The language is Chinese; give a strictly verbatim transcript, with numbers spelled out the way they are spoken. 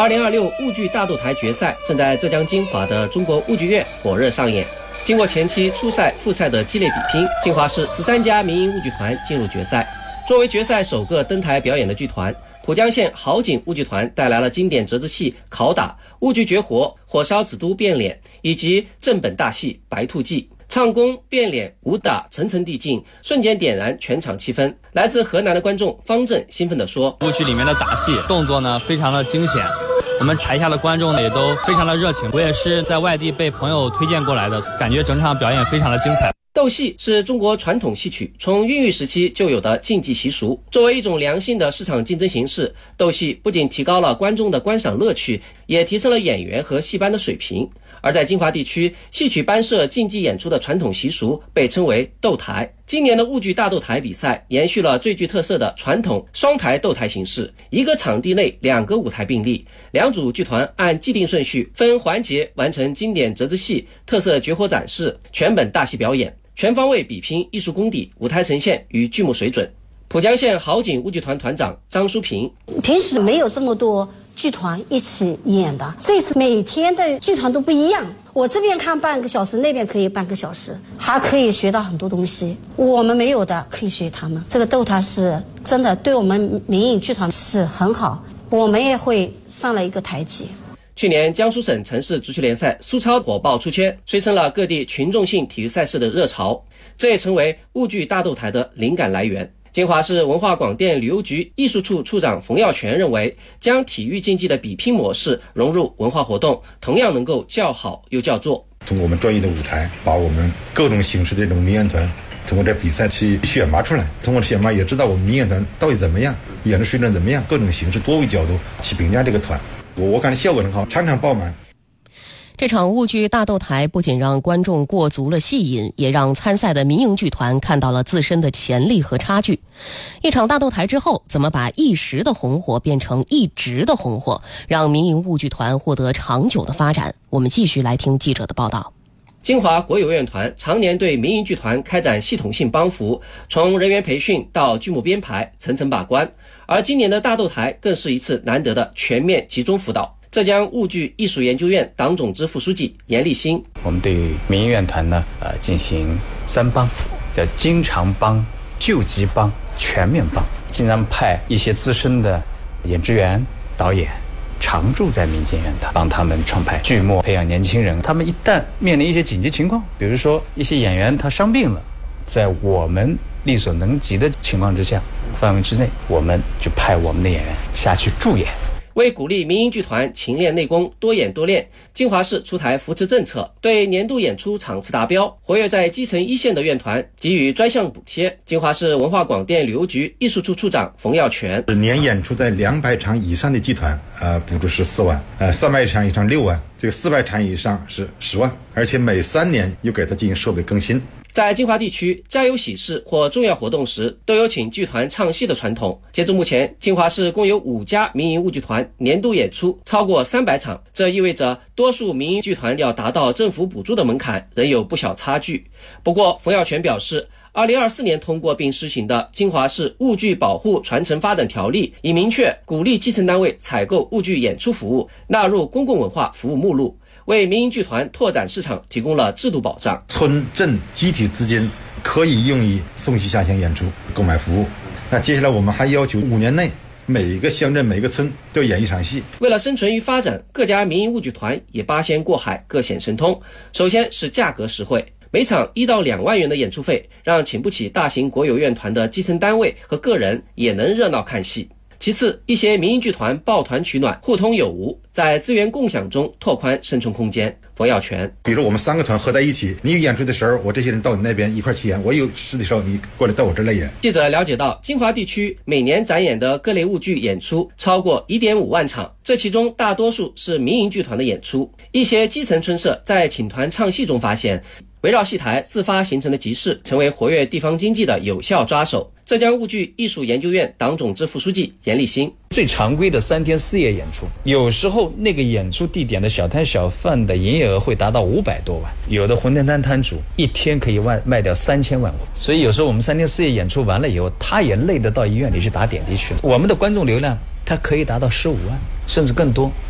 二零二六沪剧大斗台决赛正在浙江金华的中国沪剧院火热上演。经过前期初赛、复赛的激烈比拼，金华市十三家民营沪剧团进入决赛。作为决赛首个登台表演的剧团，浦江县好景沪剧团带来了经典折子戏《拷打》、沪剧绝活《火烧紫都变脸》以及正本大戏《白兔记》。唱功、变脸、武打层层递进，瞬间点燃全场气氛。来自河南的观众方正兴奋地说： 沪剧里面的打戏动作呢非常的惊险，我们台下的观众呢也都非常的热情。我也是在外地被朋友推荐过来的，感觉整场表演非常的精彩。 斗戏是中国传统戏曲从孕育时期就有的竞技习俗，作为一种良性的市场竞争形式，斗戏不仅提高了观众的观赏乐趣，也提升了演员和戏班的水平。而在金华地区，戏曲班社竞技演出的传统习俗被称为斗台。今年的沪剧大斗台比赛延续了最具特色的传统双台斗台形式，一个场地内两个舞台并立，两组剧团按既定顺序分环节完成经典折子戏、特色绝活展示、全本大戏表演，全方位比拼艺术功底、舞台呈现与剧目水准。浦江县好景沪剧团团长张淑平： 平时没有这么多剧团一起演的，这次每天的剧团都不一样，我这边看半个小时，那边可以半个小时，还可以学到很多东西，我们没有的可以学他们。这个斗台是真的对我们民营剧团是很好，我们也会上了一个台阶。 去年江苏省城市足球联赛苏超火爆出圈，催生了各地群众性体育赛事的热潮，这也成为沪剧大斗台的灵感来源。金华市文化广电旅游局艺术处处长冯耀全认为，将体育竞技的比拼模式融入文化活动，同样能够叫好又叫座。 通过我们专业的舞台，把我们各种形式的这种民演团通过这比赛去选拔出来，通过选拔也知道我们民演团到底怎么样，演的水准怎么样，各种形式多维角度去评价这个团。我我感觉效果很好，场场爆满。 这场沪剧大斗台不仅让观众过足了戏瘾，也让参赛的民营剧团看到了自身的潜力和差距。一场大斗台之后，怎么把一时的红火变成一直的红火，让民营沪剧团获得长久的发展？我们继续来听记者的报道。 金华国有院团常年对民营剧团开展系统性帮扶，从人员培训到剧目编排层层把关，而今年的大斗台更是一次难得的全面集中辅导。浙江沪剧艺术研究院党总支副书记严立新： 我们对民营院团呢，呃，进行三帮，叫经常帮、救急帮、全面帮，经常派一些资深的演职员、导演常驻在民间院团，帮他们创排剧目，培养年轻人。他们一旦面临一些紧急情况，比如说一些演员他伤病了，在我们力所能及的情况之下、范围之内，我们就派我们的演员下去助演。 为鼓励民营剧团勤练内功、多演多练，金华市出台扶持政策，对年度演出场次达标、活跃在基层一线的院团给予专项补贴。金华市文化广电旅游局艺术处处长冯耀全： 年演出在两百场以上的剧团，呃，补助是四万，呃，三百场以上六万，这个四百场以上是十万，而且每三年又给它进行设备更新。 在金华地区，家有喜事或重要活动时，都有请剧团唱戏的传统。截至目前，金华市共有五家民营沪剧团年度演出超过三百场，这意味着多数民营剧团要达到政府补助的门槛仍有不小差距。不过，冯耀全表示，二零二四年通过并施行的金华市沪剧保护传承发展条例已明确鼓励基层单位采购沪剧演出服务，纳入公共文化服务目录，为民营剧团拓展市场提供了制度保障。 村镇集体资金可以用于送戏下乡演出购买服务。那接下来我们还要求五年内每一个乡镇每个村都演一场戏。 为了生存与发展，各家民营沪剧团也八仙过海，各显神通。首先是价格实惠，每场一到两万元的演出费，让请不起大型国有院团的基层单位和个人也能热闹看戏。其次，一些民营剧团抱团取暖，互通有无，在资源共享中拓宽生存空间。冯耀全： 比如我们三个团合在一起，你有演出的时候，我这些人到你那边一块去演；我有事的时候，你过来到我这来演。 记者了解到，金华地区每年展演的各类沪剧演出超过 一点五万场，这其中大多数是民营剧团的演出。一些基层村社在请团唱戏中发现，围绕戏台自发形成的集市成为活跃地方经济的有效抓手。浙江沪剧艺术研究院党总支副书记严立新： 最常规的三天四夜演出，有时候那个演出地点的小摊小贩的营业额会达到五百多万，有的馄饨摊摊主一天可以卖卖掉三千万。所以有时候我们三天四夜演出完了以后，他也累得到医院里去打点滴去了。我们的观众流量它可以达到十五万甚至更多。